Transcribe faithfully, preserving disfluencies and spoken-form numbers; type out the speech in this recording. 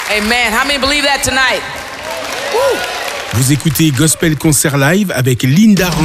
Amen. How many believe that tonight? Woo. Vous écoutez Gospel Concert Live avec Linda